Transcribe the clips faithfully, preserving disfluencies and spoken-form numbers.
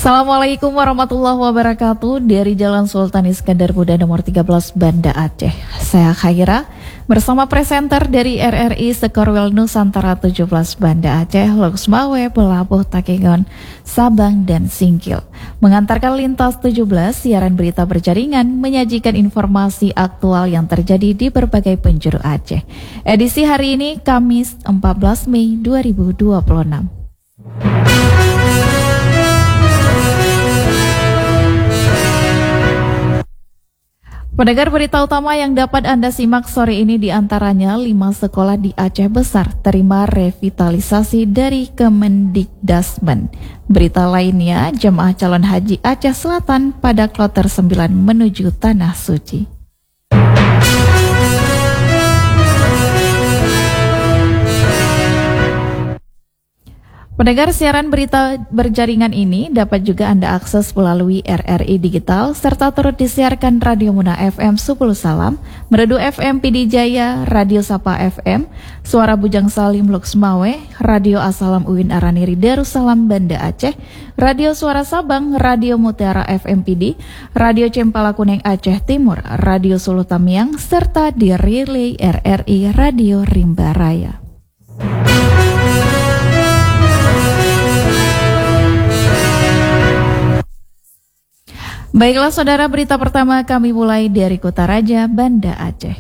Assalamualaikum warahmatullahi wabarakatuh. Dari Jalan Sultan Iskandar Muda nomor tiga belas Banda Aceh. Saya Khaira bersama presenter dari R R I Sekorwil Nusantara tujuh belas Banda Aceh, Loksmawe, Pelabuh, Takengon, Sabang, dan Singkil. Mengantarkan lintas tujuh belas siaran berita berjaringan menyajikan informasi aktual yang terjadi di berbagai penjuru Aceh. Edisi hari ini Kamis empat belas Mei dua ribu dua puluh enam. Pendengar, berita utama yang dapat Anda simak sore ini diantaranya lima sekolah di Aceh Besar terima revitalisasi dari Kemendikdasmen. Berita lainnya, jemaah calon haji Aceh Selatan pada kloter sembilan menuju Tanah Suci. Pendengar, siaran berita berjaringan ini dapat juga Anda akses melalui R R I Digital serta turut disiarkan Radio Muna F M Sepuluh Salam, Merdu F M P D Jaya, Radio Sapa F M, Suara Bujang Salim Loksmawe, Radio Asalam Uin Araniri Darussalam Banda Aceh, Radio Suara Sabang, Radio Mutiara F M P D, Radio Cempala Kuneng Aceh Timur, Radio Sulu Tamiang, serta di relay R R I Radio Rimba Raya. Baiklah saudara, berita pertama kami mulai dari Kota Raja, Banda Aceh.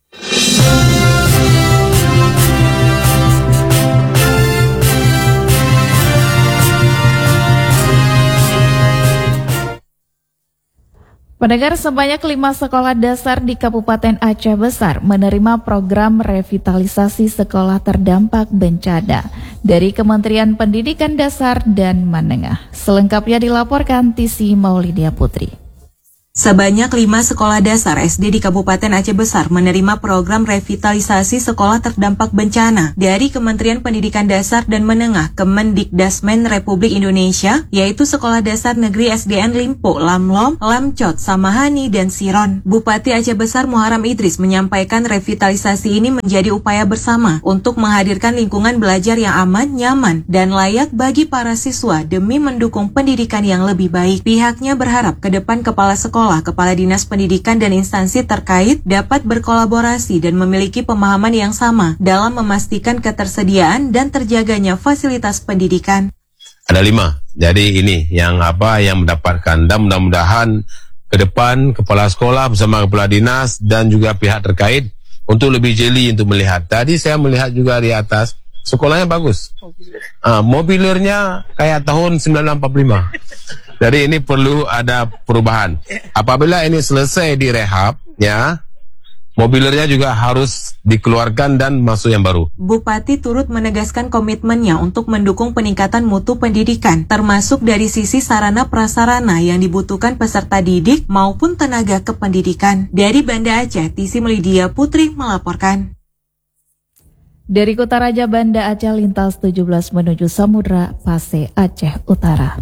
Pendengar, sebanyak lima sekolah dasar di Kabupaten Aceh Besar menerima program revitalisasi sekolah terdampak bencana dari Kementerian Pendidikan Dasar dan Menengah. Selengkapnya dilaporkan Tisi Maulidia Putri. Sebanyak lima sekolah dasar S D di Kabupaten Aceh Besar menerima program revitalisasi sekolah terdampak bencana dari Kementerian Pendidikan Dasar dan Menengah Kemendikdasmen Republik Indonesia, yaitu Sekolah Dasar Negeri S D N Limpo, Lamlom, Lamcot, Samahani, dan Siron. Bupati Aceh Besar Muharam Idris menyampaikan revitalisasi ini menjadi upaya bersama untuk menghadirkan lingkungan belajar yang aman, nyaman, dan layak bagi para siswa demi mendukung pendidikan yang lebih baik. Pihaknya berharap ke depan kepala sekolah, Kepala Dinas Pendidikan dan instansi terkait dapat berkolaborasi dan memiliki pemahaman yang sama dalam memastikan ketersediaan dan terjaganya fasilitas pendidikan. Ada lima, jadi ini yang apa yang mendapatkan, dan mudah-mudahan ke depan kepala sekolah bersama kepala dinas dan juga pihak terkait untuk lebih jeli untuk melihat. Tadi saya melihat juga di atas, sekolahnya bagus. Ah, mobilirnya kayak tahun sembilan belas empat puluh lima. Jadi ini perlu ada perubahan. Apabila ini selesai direhab, ya, mobilirnya juga harus dikeluarkan dan masuk yang baru. Bupati turut menegaskan komitmennya untuk mendukung peningkatan mutu pendidikan, termasuk dari sisi sarana prasarana yang dibutuhkan peserta didik maupun tenaga kependidikan. Dari Banda Aceh, Tisi Maulidia Putri melaporkan. Dari Kota Raja Banda Aceh, lintas tujuh belas menuju Samudra Pase, Aceh Utara.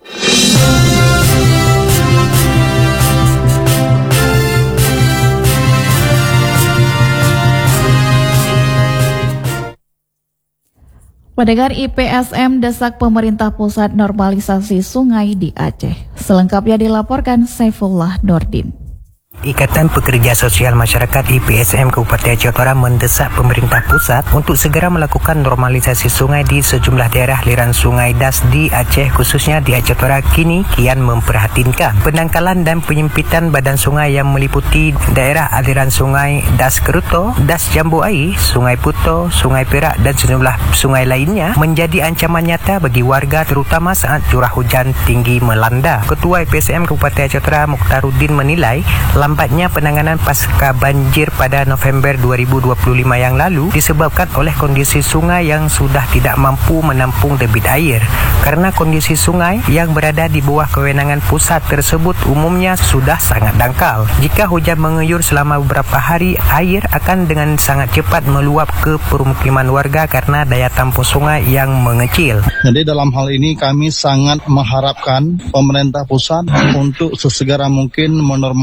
Pendengar, I P S M desak pemerintah pusat normalisasi sungai di Aceh. Selengkapnya dilaporkan Saifullah Nordin. Ikatan Pekerja Sosial Masyarakat I P S M Kabupaten Aceh Utara mendesak pemerintah pusat untuk segera melakukan normalisasi sungai di sejumlah daerah aliran sungai Das di Aceh, khususnya di Aceh Utara, kini kian memperhatinkan pendangkalan dan penyempitan badan sungai yang meliputi daerah aliran sungai Das Keruto, Das Jambu Ai, Sungai Puto, Sungai Perak, dan sejumlah sungai lainnya menjadi ancaman nyata bagi warga, terutama saat curah hujan tinggi melanda. Ketua I P S M Kabupaten Aceh Utara Mukhtaruddin menilai lambatnya penanganan pasca banjir pada November dua ribu dua puluh lima yang lalu disebabkan oleh kondisi sungai yang sudah tidak mampu menampung debit air. Karena kondisi sungai yang berada di bawah kewenangan pusat tersebut umumnya sudah sangat dangkal. Jika hujan menguyur selama beberapa hari, air akan dengan sangat cepat meluap ke permukiman warga karena daya tampung sungai yang mengecil. Jadi dalam hal ini kami sangat mengharapkan pemerintah pusat untuk sesegera mungkin menormalisasi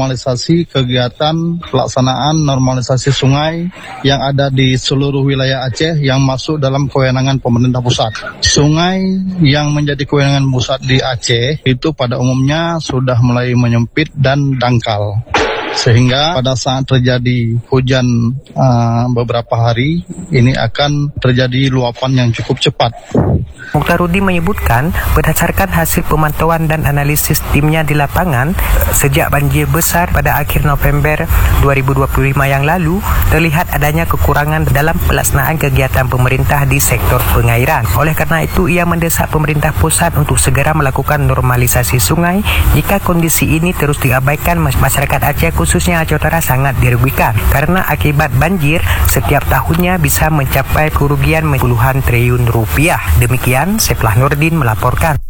koordinasi kegiatan pelaksanaan normalisasi sungai yang ada di seluruh wilayah Aceh yang masuk dalam kewenangan pemerintah pusat. Sungai yang menjadi kewenangan pusat di Aceh itu pada umumnya sudah mulai menyempit dan dangkal. Sehingga pada saat terjadi hujan uh, beberapa hari, ini akan terjadi luapan yang cukup cepat. Mukhtaruddi menyebutkan, berdasarkan hasil pemantauan dan analisis timnya di lapangan, sejak banjir besar pada akhir November dua ribu dua puluh lima yang lalu, terlihat adanya kekurangan dalam pelaksanaan kegiatan pemerintah di sektor pengairan. Oleh karena itu, ia mendesak pemerintah pusat untuk segera melakukan normalisasi sungai. Jika kondisi ini terus diabaikan, masyarakat Aceh khususnya Aceh Utara sangat dirugikan karena akibat banjir setiap tahunnya bisa mencapai kerugian puluhan triliun rupiah. Demikian Seplah Nurdin melaporkan.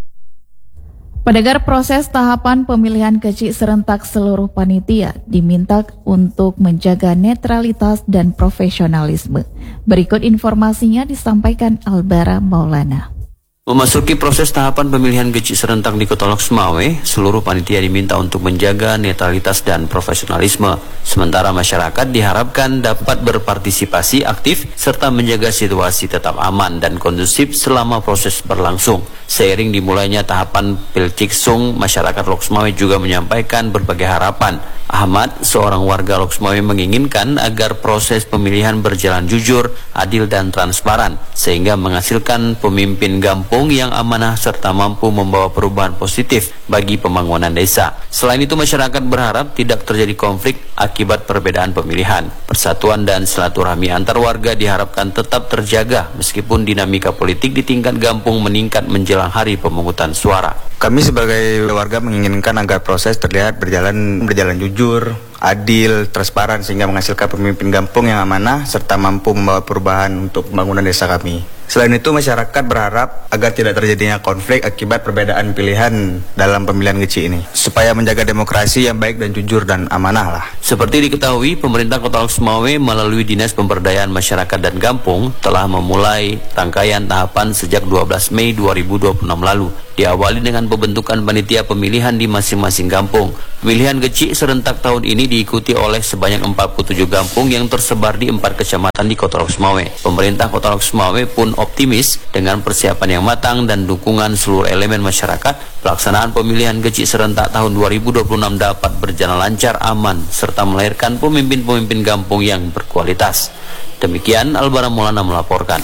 Pendengar, proses tahapan pemilihan kecil serentak seluruh panitia diminta untuk menjaga netralitas dan profesionalisme. Berikut informasinya disampaikan Albara Maulana. Memasuki proses tahapan pemilihan kecil serentak di Kota Lok Sumawe, seluruh panitia diminta untuk menjaga netralitas dan profesionalisme. Sementara masyarakat diharapkan dapat berpartisipasi aktif serta menjaga situasi tetap aman dan kondusif selama proses berlangsung. Seiring dimulainya tahapan Pilciksung, masyarakat Lok Sumawe juga menyampaikan berbagai harapan. Ahmad, seorang warga Lok Sumawe, menginginkan agar proses pemilihan berjalan jujur, adil dan transparan sehingga menghasilkan pemimpin kampung yang amanah serta mampu membawa perubahan positif bagi pembangunan desa. Selain itu, masyarakat berharap tidak terjadi konflik akibat perbedaan pemilihan. Persatuan dan silaturahmi antar warga diharapkan tetap terjaga meskipun dinamika politik di tingkat kampung meningkat menjelang hari pemungutan suara. Kami sebagai warga menginginkan agar proses terlihat berjalan berjalan jujur, adil, transparan sehingga menghasilkan pemimpin kampung yang amanah serta mampu membawa perubahan untuk pembangunan desa kami. Selain itu, masyarakat berharap agar tidak terjadinya konflik akibat perbedaan pilihan dalam pemilihan kecil ini, supaya menjaga demokrasi yang baik dan jujur dan amanah lah. Seperti diketahui, pemerintah Kota Lok Sumawe melalui Dinas Pemberdayaan Masyarakat dan Kampung telah memulai rangkaian tahapan sejak dua belas Mei dua ribu dua puluh enam lalu. Diawali dengan pembentukan panitia pemilihan di masing-masing kampung. Pemilihan kecil serentak tahun ini diikuti oleh sebanyak empat puluh tujuh kampung yang tersebar di empat kecamatan di Kota Lok Sumawe. Pemerintah Kota Lok Sumawe pun optimis dengan persiapan yang matang dan dukungan seluruh elemen masyarakat, pelaksanaan pemilihan kecil serentak tahun dua ribu dua puluh enam dapat berjalan lancar, aman, serta melahirkan pemimpin-pemimpin kampung yang berkualitas. Demikian Albara Maulana melaporkan.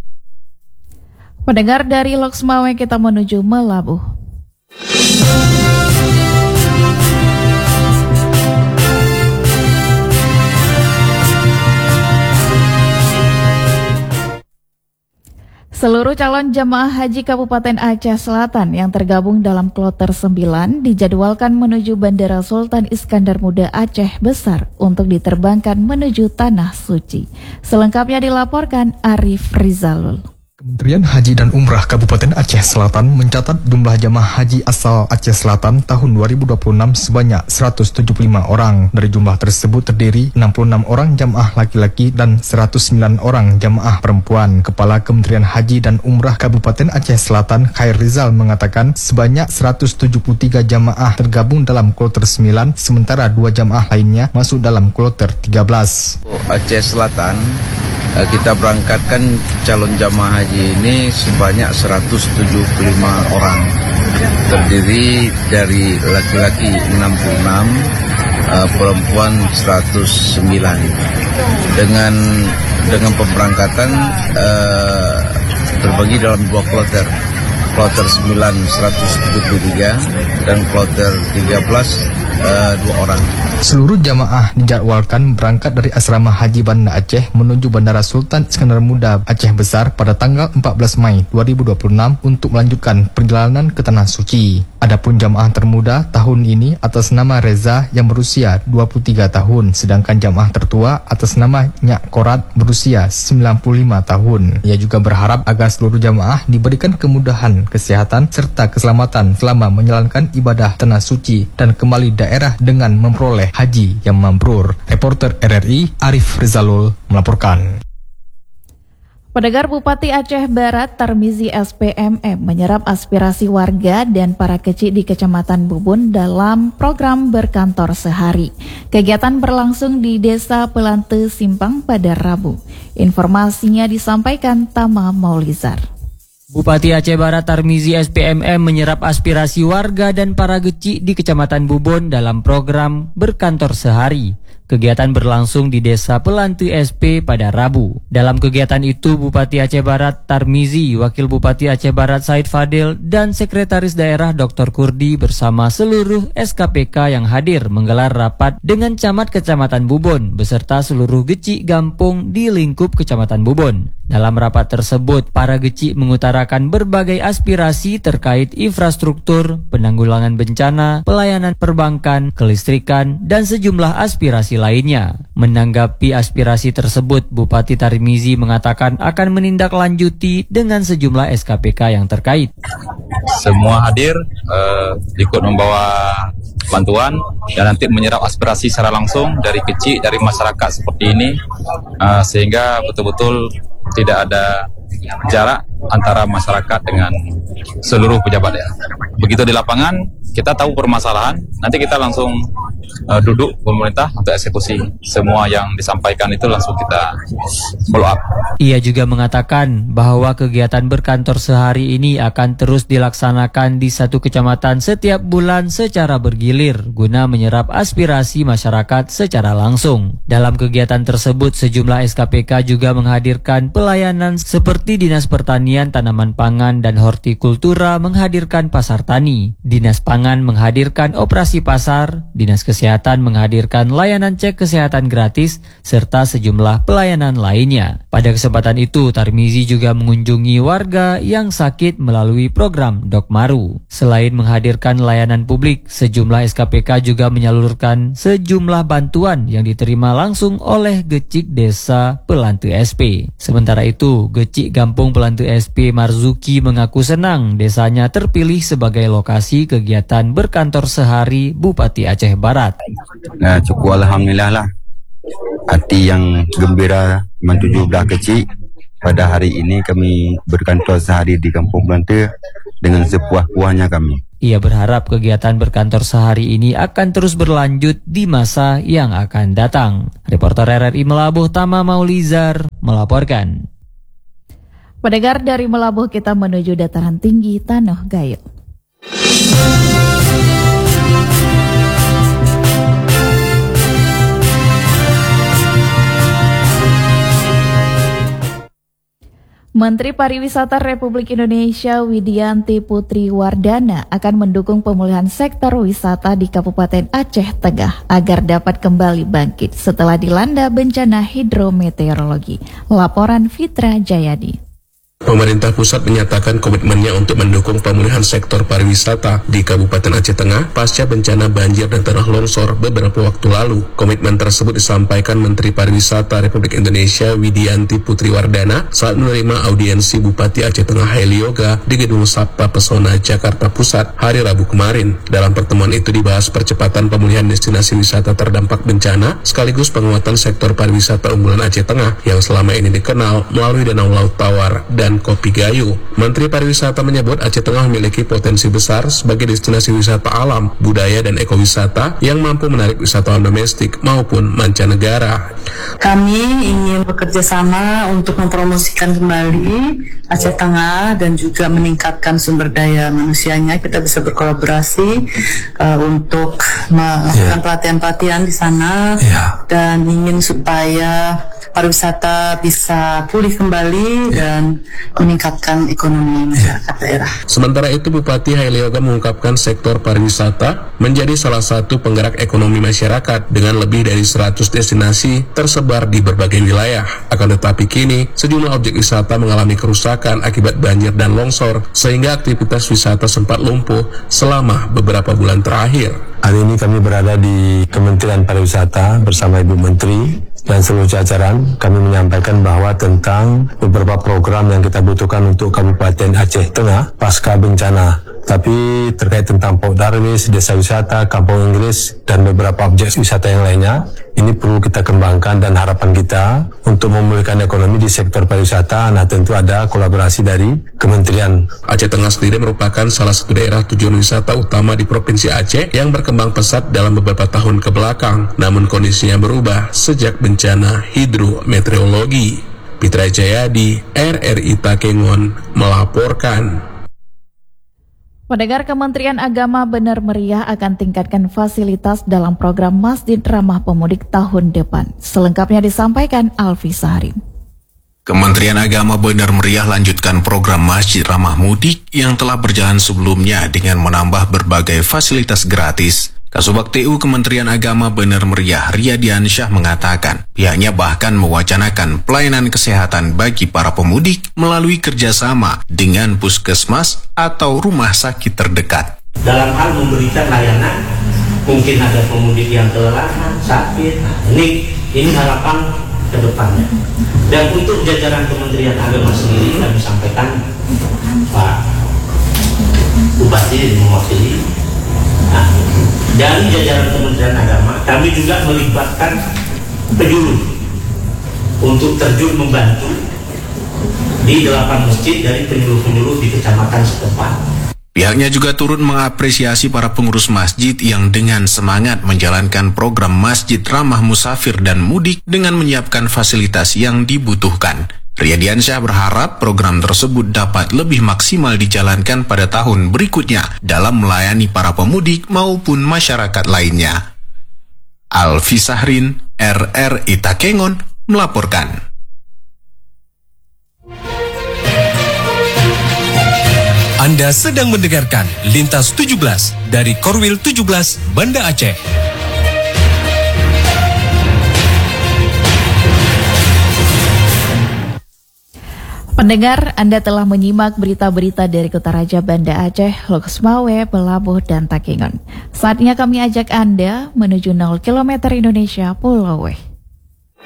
Pendengar, dari Lok Sumawe kita menuju Melabuh. Seluruh calon jemaah haji Kabupaten Aceh Selatan yang tergabung dalam kloter sembilan dijadwalkan menuju Bandara Sultan Iskandar Muda Aceh Besar untuk diterbangkan menuju Tanah Suci. Selengkapnya dilaporkan Arif Rizalul. Kementerian Haji dan Umrah Kabupaten Aceh Selatan mencatat jumlah jamaah haji asal Aceh Selatan tahun dua ribu dua puluh enam sebanyak seratus tujuh puluh lima orang. Dari jumlah tersebut terdiri enam puluh enam orang jamaah laki-laki dan seratus sembilan orang jamaah perempuan. Kepala Kementerian Haji dan Umrah Kabupaten Aceh Selatan, Khair Rizal, mengatakan sebanyak seratus tujuh puluh tiga jamaah tergabung dalam kloter sembilan, sementara dua jamaah lainnya masuk dalam kloter tiga belas. Aceh Selatan, kita berangkatkan calon jamaah haji ini sebanyak seratus tujuh puluh lima orang, terdiri dari laki-laki enam puluh enam, uh, perempuan seratus sembilan. Dengan dengan pemberangkatan uh, terbagi dalam dua kloter, kloter sembilan seratus tujuh puluh tiga dan kloter tiga belas uh, dua orang. Seluruh jamaah dijadwalkan berangkat dari Asrama Haji Banda Aceh menuju Bandara Sultan Iskandar Muda Aceh Besar pada tanggal empat belas Mei dua ribu dua puluh enam untuk melanjutkan perjalanan ke Tanah Suci. Adapun jamaah termuda tahun ini atas nama Reza yang berusia dua puluh tiga tahun, sedangkan jamaah tertua atas nama Nyak Korat berusia sembilan puluh lima tahun. Ia juga berharap agar seluruh jamaah diberikan kemudahan, kesehatan, serta keselamatan selama menjalankan ibadah Tanah Suci dan kembali daerah dengan memperoleh haji yang mabrur. Reporter R R I Arif Rizalul melaporkan. Pendengar, Bupati Aceh Barat Tarmizi S P M M menyerap aspirasi warga dan para kecil di Kecamatan Bubun dalam program berkantor sehari. Kegiatan berlangsung di Desa Pelante Simpang pada Rabu. Informasinya disampaikan Tama Maulizar. Bupati Aceh Barat Tarmizi S P M M menyerap aspirasi warga dan para kecil di Kecamatan Bubun dalam program berkantor sehari. Kegiatan berlangsung di Desa Pelante S P pada Rabu. Dalam kegiatan itu, Bupati Aceh Barat Tarmizi, Wakil Bupati Aceh Barat Said Fadil, dan Sekretaris Daerah Doktor Kurdi bersama seluruh S K P K yang hadir menggelar rapat dengan Camat Kecamatan Bubun beserta seluruh gecik gampung di lingkup Kecamatan Bubun. Dalam rapat tersebut, para gecik mengutarakan berbagai aspirasi terkait infrastruktur, penanggulangan bencana, pelayanan perbankan, kelistrikan, dan sejumlah aspirasi lainnya. Menanggapi aspirasi tersebut, Bupati Tarmizi mengatakan akan menindaklanjuti dengan sejumlah S K P K yang terkait. Semua hadir, uh, ikut membawa bantuan dan nanti menyerap aspirasi secara langsung dari kecil, dari masyarakat seperti ini, uh, sehingga betul-betul tidak ada jarak antara masyarakat dengan seluruh pejabat ya. Begitu di lapangan, kita tahu permasalahan, nanti kita langsung uh, duduk pemerintah untuk eksekusi. Semua yang disampaikan itu langsung kita follow up. Ia juga mengatakan bahwa kegiatan berkantor sehari ini akan terus dilaksanakan di satu kecamatan setiap bulan secara bergilir guna menyerap aspirasi masyarakat secara langsung. Dalam kegiatan tersebut, sejumlah S K P K juga menghadirkan pelayanan seperti Dinas Pertanian, Tanaman Pangan, dan Hortikultura menghadirkan pasar tani. Dinas Pangan menghadirkan operasi pasar, Dinas Kesehatan menghadirkan layanan cek kesehatan gratis, serta sejumlah pelayanan lainnya. Pada kesempatan itu, Tarmizi juga mengunjungi warga yang sakit melalui program Dokmaru. Selain menghadirkan layanan publik, sejumlah S K P K juga menyalurkan sejumlah bantuan yang diterima langsung oleh gecik Desa Pelante S P. Sementara itu, gecik Gampung Pelante S P Marzuki mengaku senang desanya terpilih sebagai lokasi kegiatan berkantor sehari Bupati Aceh Barat. Nah, cukup alhamdulillah lah. Hati yang gembira menuju belah kecil. Pada hari ini kami berkantor sehari di Kampung Pelante dengan sepuas-puasnya kami. Ia berharap kegiatan berkantor sehari ini akan terus berlanjut di masa yang akan datang. Reporter R R I Melabuh Tama Maulizar melaporkan. Pendengar, dari Melabuh kita menuju dataran tinggi Tanah Gayo. Menteri Pariwisata Republik Indonesia Widianti Putri Wardana akan mendukung pemulihan sektor wisata di Kabupaten Aceh Tengah agar dapat kembali bangkit setelah dilanda bencana hidrometeorologi. Laporan Fitra Jayadi. Pemerintah pusat menyatakan komitmennya untuk mendukung pemulihan sektor pariwisata di Kabupaten Aceh Tengah pasca bencana banjir dan tanah longsor beberapa waktu lalu. Komitmen tersebut disampaikan Menteri Pariwisata Republik Indonesia Widianti Putri Wardana saat menerima audiensi Bupati Aceh Tengah Heli Yoga di Gedung Sabta Pesona Jakarta Pusat hari Rabu kemarin. Dalam pertemuan itu dibahas percepatan pemulihan destinasi wisata terdampak bencana sekaligus penguatan sektor pariwisata unggulan Aceh Tengah yang selama ini dikenal melalui Danau Laut Tawar dan Kopi Gayo. Menteri Pariwisata menyebut Aceh Tengah memiliki potensi besar sebagai destinasi wisata alam, budaya, dan ekowisata yang mampu menarik wisatawan domestik maupun mancanegara. Kami ingin bekerja sama untuk mempromosikan kembali Aceh Tengah dan juga meningkatkan sumber daya manusianya. Kita bisa berkolaborasi uh, untuk melakukan yeah. pelatihan-pelatihan di sana yeah. dan ingin supaya pariwisata bisa pulih kembali yeah. dan meningkatkan ekonomi masyarakat daerah. Sementara itu, Bupati Heli Yoga mengungkapkan sektor pariwisata menjadi salah satu penggerak ekonomi masyarakat dengan lebih dari seratus destinasi tersebar di berbagai wilayah. Akan tetapi kini, sejumlah objek wisata mengalami kerusakan akibat banjir dan longsor, sehingga aktivitas wisata sempat lumpuh selama beberapa bulan terakhir. Hari ini kami berada di Kementerian Pariwisata bersama Ibu Menteri dan seluruh jajaran. Kami menyampaikan bahwa tentang beberapa program yang kita butuhkan untuk Kabupaten Aceh Tengah pasca bencana Tapi terkait tentang Pau Darwis, desa wisata, kampung Inggris, dan beberapa objek wisata yang lainnya, ini perlu kita kembangkan dan harapan kita untuk memulihkan ekonomi di sektor pariwisata. Nah, tentu ada kolaborasi dari kementerian. Aceh Tengah sendiri merupakan salah satu daerah tujuan wisata utama di Provinsi Aceh yang berkembang pesat dalam beberapa tahun ke belakang. Namun kondisinya berubah sejak bencana hidrometeorologi. Pitra Jayadi, R R I Takengon, melaporkan. Pendengar, Kementerian Agama benar meriah akan tingkatkan fasilitas dalam program Masjid Ramah Pemudik tahun depan. Selengkapnya disampaikan Alfi Saharin. Kementerian Agama benar meriah lanjutkan program Masjid Ramah Mudik yang telah berjalan sebelumnya dengan menambah berbagai fasilitas gratis. Kasubag T U Kementerian Agama benar meriah Ria Diansyah mengatakan pihaknya bahkan mewacanakan pelayanan kesehatan bagi para pemudik melalui kerjasama dengan puskesmas atau rumah sakit terdekat. Dalam hal memberikan layanan, mungkin ada pemudik yang kelelahan, sakit, ini ini harapan ke depannya. Dan untuk jajaran Kementerian Agama sendiri kami sampaikan Pak Bupati mewakili. Nah, dari jajaran Kementerian Agama, kami juga melibatkan penyuluh untuk terjun membantu di delapan masjid dari penyuluh-penyuluh di kecamatan setempat. Pihaknya juga turut mengapresiasi para pengurus masjid yang dengan semangat menjalankan program Masjid Ramah Musafir dan Mudik dengan menyiapkan fasilitas yang dibutuhkan. Ria Diansyah berharap program tersebut dapat lebih maksimal dijalankan pada tahun berikutnya dalam melayani para pemudik maupun masyarakat lainnya. Alfi Sahrin, R R I Takengon, melaporkan. Anda sedang mendengarkan Lintas tujuh belas dari Korwil tujuh belas Banda Aceh. Pendengar, Anda telah menyimak berita-berita dari Kota Raja Banda Aceh, Loksmawe, Pelabuh, dan Takengon. Saatnya kami ajak Anda menuju nol kilometer Indonesia Pulau W.